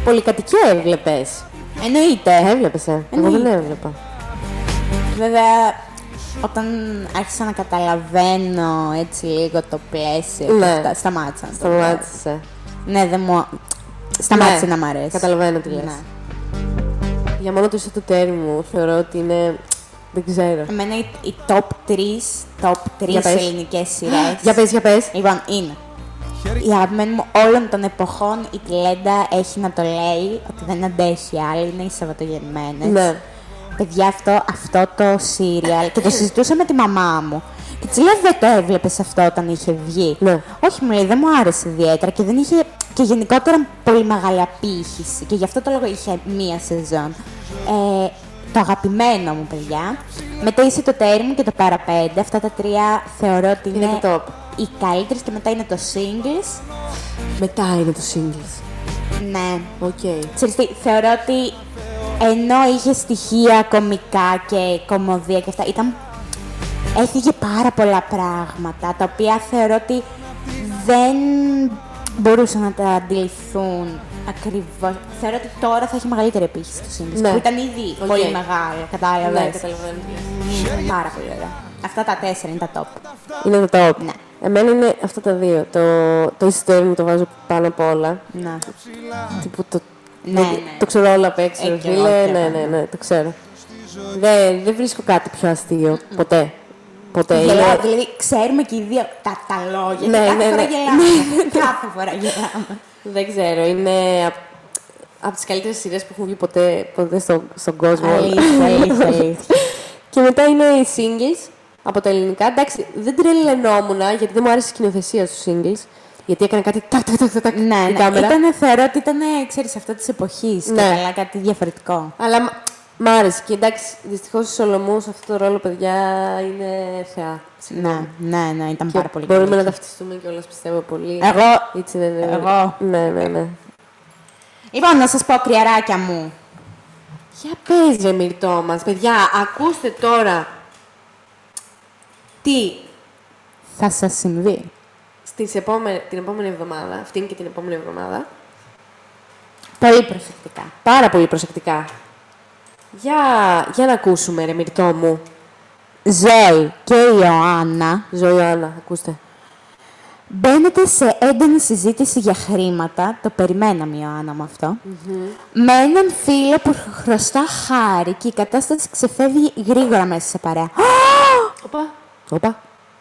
Πολυκατοικία έβλεπες? Εννοείται. Έβλεπες, Εγώ δεν έβλεπα. Βέβαια, όταν άρχισα να καταλαβαίνω έτσι λίγο το πλαίσιο, Ναι. σταμάτησα. Σταμάτησε. Ναι, δεν μου. Σταμάτησε να μ' αρέσει. Καταλαβαίνω τι λες. Ναι. Για μόνο το εισιτοτέρι μου θεωρώ ότι είναι. Δεν ξέρω. Εμένα οι top 3 Για πες. ελληνικές σειρές. Για πες. Λοιπόν, είναι. Η αγαπημένη μου όλων των εποχών, η Τιλέντα έχει να το λέει ότι δεν αντέχει άλλη, είναι οι Σαββατογεννημένες. Ναι. Παιδιά, αυτό το σύριαλ. Και το συζητούσα με τη μαμά μου. Και της λέω, δεν το έβλεπες αυτό όταν είχε βγει. Ναι. Όχι, μου λέει, δεν μου άρεσε ιδιαίτερα και δεν είχε. Και γενικότερα πολύ μεγάλη απήχηση. Και γι' αυτό το λόγο είχε μία σεζόν. Το αγαπημένο μου, παιδιά. Μετά είσαι το τέρι μου και το παραπέντε. Αυτά τα τρία θεωρώ ότι Είναι είναι το top. οι καλύτερες. Και μετά είναι το singles. Μετά είναι το singles. Ναι. Οκ. Ξέρεις τι, θεωρώ ότι ενώ είχε στοιχεία κωμικά και κωμωδία και αυτά, έφυγε πάρα πολλά πράγματα, τα οποία θεωρώ ότι δεν μπορούσαν να τα αντιληφθούν ακριβώς. Θεωρώ ότι τώρα θα έχει μεγαλύτερη επίχυση το Singles, Ναι. που ήταν ήδη Οκ. πολύ μεγάλο, κατάλαβες. Ναι, καταλαβαίνω τι λες. Πάρα πολύ ωραία. Αυτά τα 4 είναι τα top. Είναι το top. Ναι. Εμένα είναι αυτά τα δύο. Το εισιτόριο μου το βάζω πάνω απ' όλα. Ναι. Τύπου το. Ναι, ναι. Το ξέρω όλα απ' έξω, Και ρε εγώ, φίλε. και Ναι, εγώ. ναι, το ξέρω. Δεν βρίσκω κάτι πιο αστείο. Ποτέ. Ποτέ. Γελάω, δηλαδή ξέρουμε και οι δύο τα λόγια Ναι, και κάθε ναι, φορά ναι. γελάμε. Κάθε φορά γελάμε. Δεν ξέρω. Είναι από τις καλύτερες σειρές που έχουν βγει ποτέ στον κόσμο. Αλήθεια. Και μετά είναι οι singles από τα ελληνικά. Εντάξει, δεν τρελαινόμουν γιατί δεν μου άρεσε η σκηνοθεσία στους singles. Γιατί έκανε κάτι τάκ, Ναι, η κάμερα. θεωρώ ότι ήταν, ξέρεις, αυτό της εποχής. Ναι. Και καλά, κάτι διαφορετικό. Αλλά μ' άρεσε. Και εντάξει, δυστυχώς η Σολομού σε αυτό το ρόλο, παιδιά, είναι θεά. Ναι, ήταν Και πάρα πολύ μπορούμε καλή. να ταυτιστούμε κιόλας, πιστεύω πολύ. Έτσι είναι. Εγώ. Ναι. Λοιπόν, να σας πω, κρυαράκια μου. Για πες, ρε Μυρτώ μας. Παιδιά, ακούστε τώρα τι Θα σας συμβεί. την επόμενη εβδομάδα, αυτήν και την επόμενη εβδομάδα. Πολύ προσεκτικά. Πάρα πολύ προσεκτικά. Για να ακούσουμε, ρε Μυρτώ μου. Ζώη και η Ιωάννα Ζωή Άννα, ακούστε. μπαίνετε σε έντονη συζήτηση για χρήματα, το περιμέναμε η Ιωάννα με αυτό, με έναν φίλο που χρωστά χάρη και η κατάσταση ξεφεύγει γρήγορα μέσα σε παρέα. Όπα.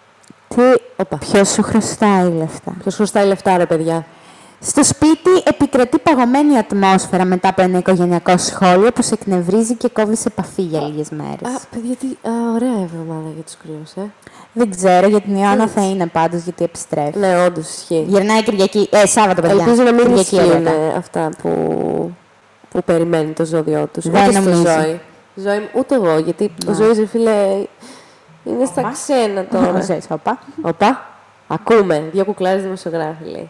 Ποιος σου χρωστάει λεφτά. Ποιος χρωστάει λεφτά, ρε παιδιά. Στο σπίτι επικρατεί παγωμένη ατμόσφαιρα μετά από ένα οικογενειακό σχόλιο που σε εκνευρίζει και κόβει σε επαφή για λίγες μέρες. Παιδιά, ωραία εβδομάδα για τους κρύους, Δεν ξέρω, για την Ιωάννα θα είναι πάντως, γιατί επιστρέφει. Ναι, όντως ισχύει. Γυρνάει Κυριακή, Σάββατο, παιδιά. Ελπίζω να μην Κυριακή, ισχύουν έρωτα. αυτά που περιμένει το ζώδιό τους. Δεν Ούτε στη νομίζω. Ζωή, ούτε εγώ, γιατί ο Ζωής, ρε φίλε, είναι στα ξένα τώρα. Ξέρεις, όπα. Όπα, ακούμε. Δύο κουκλάρες δημοσιογράφοι, λέει.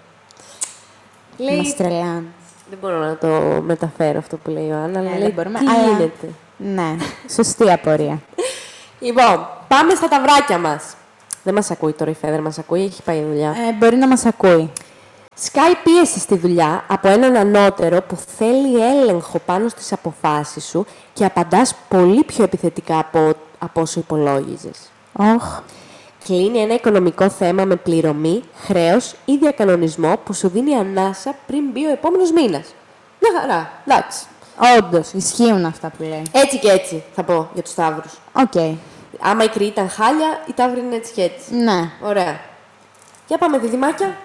Μας τρελάνε. Δεν μπορώ να το μεταφέρω αυτό που λέει η Ιωάννα, αλλά δεν λέει μπορούμε, τι αλλά- γίνεται. Ναι, σωστή απορία. Λοιπόν, πάμε στα ταυράκια μας. Δεν μας ακούει τώρα η Φέδρα, μας ακούει, έχει πάει η δουλειά. Μπορεί να μας ακούει. Σκάει πίεση στη δουλειά από έναν ανώτερο που θέλει έλεγχο πάνω στις αποφάσεις σου και απαντάς πολύ πιο επιθετικά από όσο υπολόγιζες. Όχ. Κλείνει ένα οικονομικό θέμα με πληρωμή, χρέος ή διακανονισμό που σου δίνει ανάσα πριν μπει ο επόμενος μήνας. Μια χαρά, εντάξει. Όντως, ισχύουν αυτά που λέει. Έτσι και έτσι θα πω για τους Ταύρους. Οκ. Άμα η Κρήτη ήταν χάλια, η Ταύρη είναι έτσι και έτσι. Ναι. Ωραία. Για πάμε, διδυμάκια.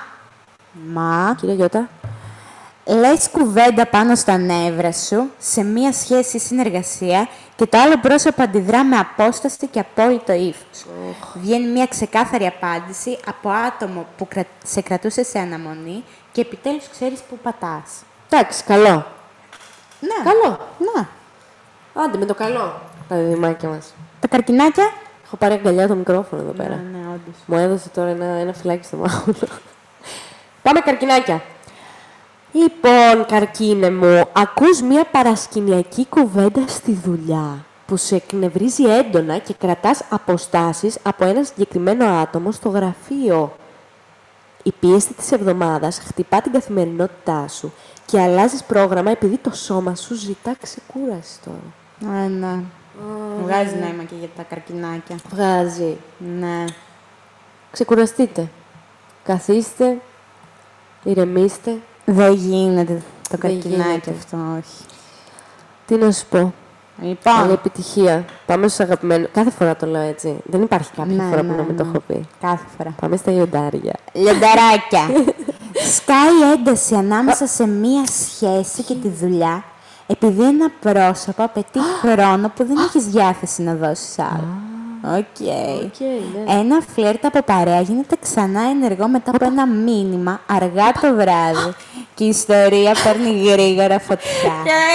Μα, Κύριε Γιώτα. λες κουβέντα πάνω στα νεύρα σου, σε μία σχέση ή συνεργασία και το άλλο πρόσωπο αντιδρά με απόσταση και απόλυτο ύφος. Βγαίνει μία ξεκάθαρη απάντηση από άτομο που σε κρατούσε σε αναμονή και επιτέλους ξέρεις που πατάς. Εντάξει, καλό. Ναι. Καλό. Να. Άντε με το καλό. Τα διδυμάκια μας. Τα καρκινάκια. Έχω πάρει αγκαλιά το μικρόφωνο εδώ πέρα. Ναι, όντως. Μου έδωσε τώρα ένα φυλάκι στο μάγουλο. Πάμε καρκινάκια. Λοιπόν, καρκίνε μου, ακούς μια παρασκηνιακή κουβέντα στη δουλειά που σε εκνευρίζει έντονα και κρατάς αποστάσεις από ένα συγκεκριμένο άτομο στο γραφείο. η πίεση της εβδομάδας χτυπά την καθημερινότητά σου και αλλάζεις πρόγραμμα επειδή το σώμα σου ζητά ξεκούραση τώρα. Ναι. Βγάζει νόημα και για τα καρκινάκια. Βγάζει. Ναι. Ξεκουραστείτε. Καθίστε. Ηρεμήστε. Δεν γίνεται το Δεν καρκινάκι γίνεται. αυτό, όχι. Τι να σου πω. Καλή Λοιπόν, επιτυχία. Πάμε στους αγαπημένους. Κάθε φορά το λέω έτσι. Δεν υπάρχει κάποια φορά που να μην το έχω πει. κάθε φορά. Πάμε στα λιοντάρια. Λιονταράκια. Σκάει ένταση ανάμεσα σε μία σχέση και τη δουλειά, επειδή ένα πρόσωπο απαιτεί χρόνο που δεν έχεις διάθεση να δώσεις άλλο. Οκ. ναι. Ένα φλερτ από παρέα γίνεται ξανά ενεργό μετά από ένα μήνυμα αργά το βράδυ και η ιστορία παίρνει γρήγορα φωτιά.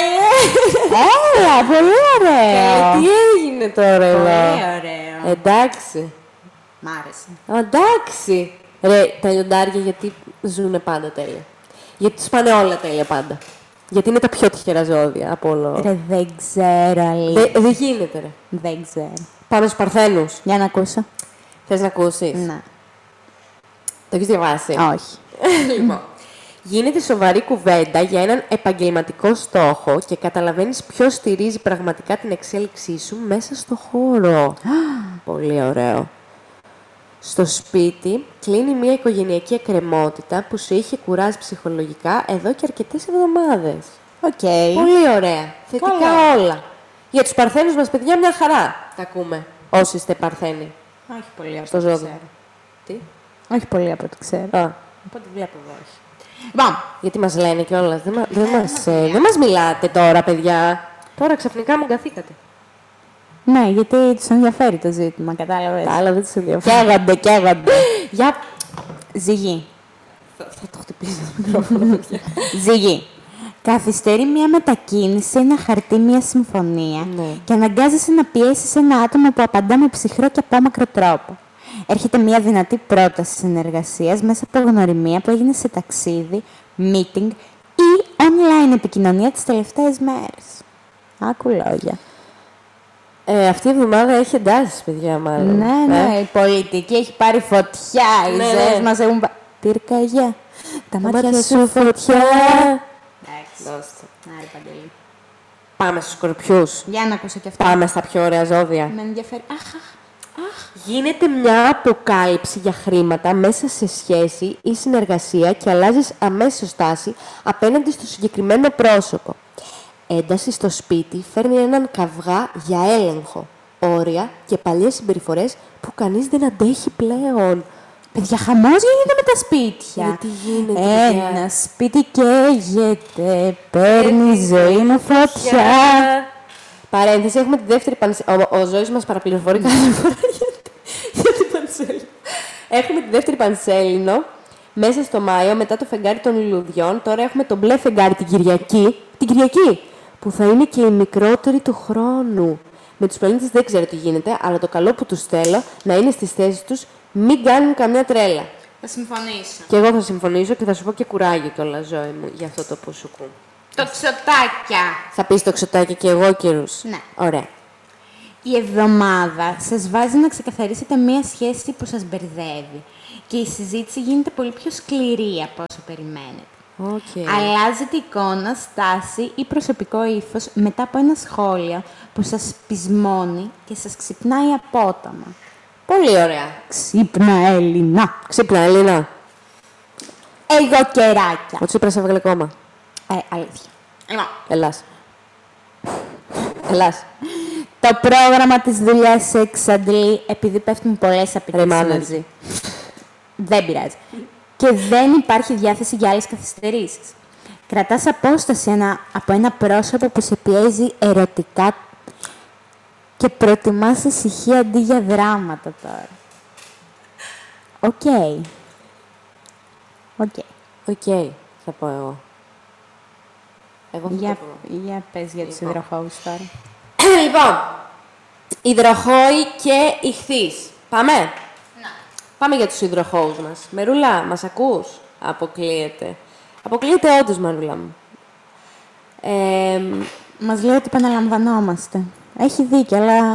Έλα, πολύ ωραίο. Τι έγινε τώρα εδώ. ωραίο. Εντάξει. Μ' άρεσε. Εντάξει. Ρε, τα λιοντάρια γιατί ζουνε πάντα τέλεια. Γιατί τους πάνε όλα τέλεια πάντα. Γιατί είναι τα πιο τυχερά ζώδια από όλο. Ρε, δεν ξέρω, αλήθεια. Δεν γίνεται, ρε. Δεν ξέρω. Πάμε στους Παρθένους. Για να ακούσω. Θες να ακούσεις. Ναι. Το έχεις διαβάσει. Όχι. Λοιπόν. Γίνεται σοβαρή κουβέντα για έναν επαγγελματικό στόχο και καταλαβαίνεις ποιος στηρίζει πραγματικά την εξέλιξή σου μέσα στο χώρο. Πολύ ωραίο. Στο σπίτι κλείνει μια οικογενειακή εκκρεμότητα που σε είχε κουράσει ψυχολογικά εδώ και αρκετές εβδομάδες. Οκ. Πολύ ωραία. Θετικά Καλά. όλα. Για τους Παρθένους μας, παιδιά, μια χαρά τα ακούμε. Όσοι είστε Παρθένοι. Όχι πολύ από Στο ό,τι ζώδιο. ξέρω. Τι? Όχι πολύ από ό,τι ξέρω. Α, Οπότε βλέπω εδώ, όχι. Λοιπόν, γιατί μας λένε κιόλας. Δεν μας μιλάτε τώρα, παιδιά. Τώρα ξαφνικά μου καθήκατε. ναι, γιατί τους ενδιαφέρει το ζήτημα, κατάλαβες. Τα άλλα δεν τους ενδιαφέρει. Καίγονται. Για... Ζυγή. Θα το χτυπήσω το μικρόφωνο. Ζυγή. Καθυστερεί μια μετακίνηση, ένα χαρτί, μια συμφωνία Ναι. και αναγκάζεσαι να πιέσεις ένα άτομο που απαντά με ψυχρό και απόμακρο τρόπο. Έρχεται μια δυνατή πρόταση συνεργασίας μέσα από γνωριμία που έγινε σε ταξίδι, meeting ή online επικοινωνία τις τελευταίες μέρες. Άκου λόγια. Αυτή η εβδομάδα έχει εντάσεις, παιδιά, μάλλον. Ναι, η πολιτική έχει πάρει φωτιά. Οι Ναι, ζωές ναι. μας έχουν πάρει. Πυρκαγιά. Τα μάτια σου σου φωτιά. Εντάξει. Δώστε. Άρη Παντελή. Πάμε στους Σκορπιούς. Για να ακούσω και αυτά. Πάμε στα πιο ωραία ζώδια. Με ενδιαφέρει. Γίνεται μια αποκάλυψη για χρήματα μέσα σε σχέση ή συνεργασία και αλλάζεις αμέσως στάση απέναντι στο συγκεκριμένο πρόσωπο. Ένταση στο σπίτι φέρνει έναν καυγά για έλεγχο, όρια και παλιές συμπεριφορές που κανείς δεν αντέχει πλέον. Παιδιά, χαμός γίνεται με τα σπίτια. Γιατί γίνεται, Ένα σπίτι καίγεται, παίρνει η ζωή μου φωτιά. Παρένθεση, έχουμε τη δεύτερη πανσέλινο. Ο Ζώης μας παραπληροφορεί κάθε φορά για την πανσέλινο. Έχουμε τη δεύτερη πανσέλινο μέσα στο Μάιο, μετά το φεγγάρι των λουλουδιών. Τώρα έχουμε το μπλε φεγγάρι την Κυριακή. Την Κυριακή! Που θα είναι και η μικρότερη του χρόνου. Με τους πλανήτες δεν ξέρω τι γίνεται, αλλά το καλό που τους θέλω να είναι στις θέσεις τους, μην κάνουν καμιά τρέλα. Θα συμφωνήσω. Και εγώ θα συμφωνήσω και θα σου πω και κουράγιο κιόλας, Ζωή μου, για αυτό το που σου κου. Το ξωτάκια. Θα πεις το ξωτάκι και εγώ, καιρούς. Ναι. Ωραία. Η εβδομάδα σας βάζει να ξεκαθαρίσετε μία σχέση που σας μπερδεύει και η συζήτηση γίνεται πολύ πιο σκληρή από όσο περιμένετε. Okay. Αλλάζετε εικόνα, στάση ή προσωπικό ύφος μετά από ένα σχόλιο που σας πεισμώνει και σας ξυπνάει απότομα. Πολύ ωραία. Ξύπνα Έλληνα. Ξύπνα, Ελίνα. Εγώ κεράκια. Ο Τσίπρας έβγαλε κόμμα. Αλήθεια. Λοιπόν, Ελλάς. Ελλάς. το πρόγραμμα της δουλειάς σε εξαντλεί επειδή πέφτουν πολλές απαιτήσεις Ρεμάνερ. μαζί. Δεν πειράζει. Και δεν υπάρχει διάθεση για άλλες καθυστερήσεις. Κρατάς απόσταση από ένα πρόσωπο που σε πιέζει ερωτικά και προτιμάς ησυχία αντί για δράματα τώρα. Οκ. Οκ, θα πω εγώ. Εγώ θα το πω. Για πες για τους υδροχόους τώρα. Λοιπόν, υδροχόοι και ηχθείς. Πάμε. Πάμε για τους υδροχόους μας. Μερούλα, μας ακούς? Αποκλείεται. Αποκλείεται όντως, Μαρούλα μου. Μας λέει ότι επαναλαμβανόμαστε. Έχει δίκιο, αλλά...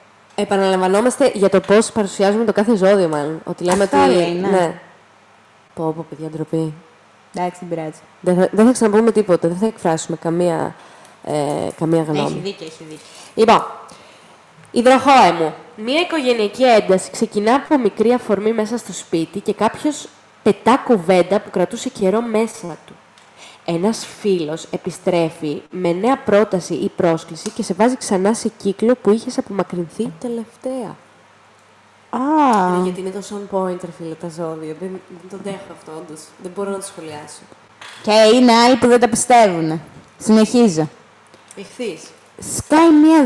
Επαναλαμβανόμαστε για το πώς παρουσιάζουμε το κάθε ζώδιο, μάλλον. Ότι λέμε Αυτό ότι... λέει, ναι. Πω, παιδιά, ντροπή. Εντάξει, δεν πειράζει. Δεν θα ξαναπούμε τίποτα, δεν θα εκφράσουμε καμία γνώμη. Έχει δίκιο. Λοιπόν, υδροχόε μου. Μία οικογενειακή ένταση ξεκινά από μικρή αφορμή μέσα στο σπίτι και κάποιος πετά κουβέντα που κρατούσε καιρό μέσα του. Ένας φίλος επιστρέφει με νέα πρόταση ή πρόσκληση και σε βάζει ξανά σε κύκλο που είχες απομακρυνθεί τελευταία. Γιατί είναι τόσο on point, ρε φίλε, τα ζώδια. Δεν το δέχω αυτό, όντως. Δεν μπορώ να το σχολιάσω. Και είναι άλλοι που δεν τα πιστεύουν. Συνεχίζω. Εχθείς. Σκάει μια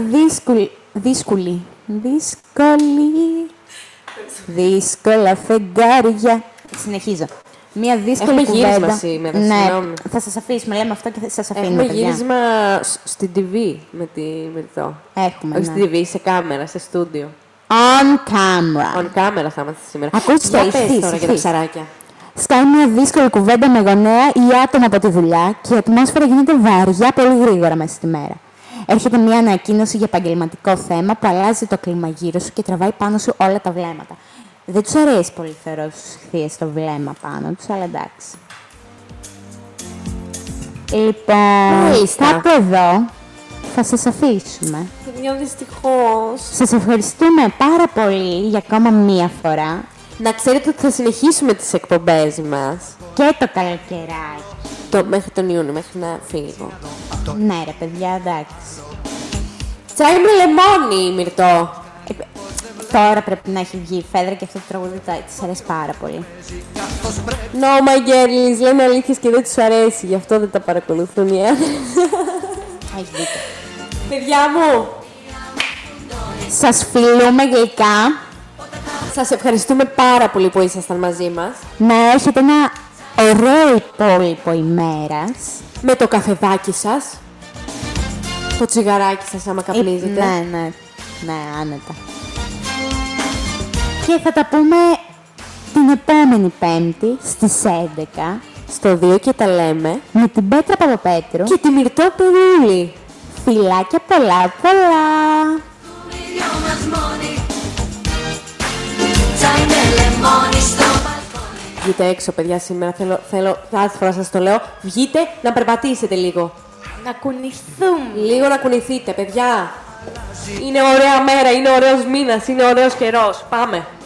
δύσκολα φεγγάρια. Συνεχίζω. Μια δύσκολη Έχουμε κουβέντα. γύρισμα σήμερα, ναι, συγγνώμη. θα σας αφήσουμε, λέμε αυτό και θα σας αφήνουμε. Έχουμε παιδιά. γύρισμα στην TV με το. Έχουμε, Όχι στην TV, σε κάμερα, σε στούντιο. On camera. On camera θα είμαστε σήμερα. Ακούστε, Για πες ευθύς, τώρα για τα ψαράκια. Σκάει μια δύσκολη κουβέντα με γονέα ή άτομα από τη δουλειά και η ατμόσφαιρα γίνεται βαριά πολύ γρήγορα μέσα στη μέρα. Έρχεται μια ανακοίνωση για επαγγελματικό θέμα που αλλάζει το κλίμα γύρω σου και τραβάει πάνω σου όλα τα βλέμματα. Δεν τους αρέσει πολύ, θεωρώ, στους ηχθείες το βλέμμα πάνω τους, αλλά εντάξει. Λοιπόν, Μάλιστα. κάπου εδώ θα σας αφήσουμε. Παιδιά, δυστυχώς. Σας ευχαριστούμε πάρα πολύ για ακόμα μία φορά. Να ξέρετε ότι θα συνεχίσουμε τις εκπομπές μας. Και το καλοκαιράκι. Μέχρι τον Ιούνιο, μέχρι να φύγω. Ναι ρε παιδιά, εντάξει. Τσάι με λεμόνι, Μυρτώ. Τώρα πρέπει να έχει βγει η Φέδρα και αυτό το τραγούδι της αρέσει πάρα πολύ. No, my girlies, λένε αλήθειες και δεν τους αρέσει, γι' αυτό δεν τα παρακολουθούν οι άντρες. Έχει δίκιο. Παιδιά μου, Σας φιλούμε γλυκά. σας ευχαριστούμε πάρα πολύ που ήσασταν μαζί μας. Να έχετε ένα ωραίο υπόλοιπο ημέρας. Με το καφεδάκι σας. Το τσιγαράκι σας, άμα καπνίζετε. Ναι, άνετα. Και θα τα πούμε την επόμενη Πέμπτη στις 11 Στο 2 και τα λέμε. με την Πέτρα Παπαπέτρου. Και τη Μυρτώ Περούλη. Φιλάκια πολλά πολλά. Βγείτε έξω, παιδιά, σήμερα. Θέλω κάθε φορά σας το λέω. Βγείτε να περπατήσετε λίγο. Να κουνηθούμε. Λίγο να κουνηθείτε, παιδιά. Είναι ωραία μέρα, είναι ωραίος μήνας, είναι ωραίος καιρός. Πάμε.